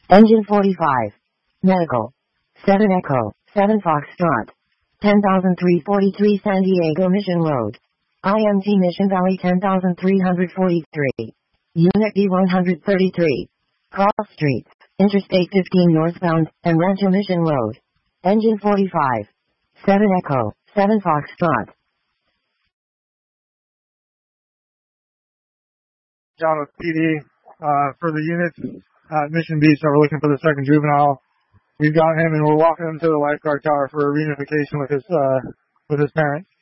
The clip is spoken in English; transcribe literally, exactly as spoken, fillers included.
Engine forty-five. Medical. seven Echo, seven Foxtrot. ten thousand three hundred forty-three San Diego Mission Road. I M T Mission Valley ten thousand three hundred forty-three. Unit D one thirty-three. Cross Streets, Interstate fifteen northbound, and Rancho Mission Road. Engine forty-five. seven Echo, seven Foxtrot. John with P D, uh, for the units at Mission Beach that we're looking for the second juvenile. We've got him and we're walking him to the lifeguard tower for a reunification with his, uh, with his parents.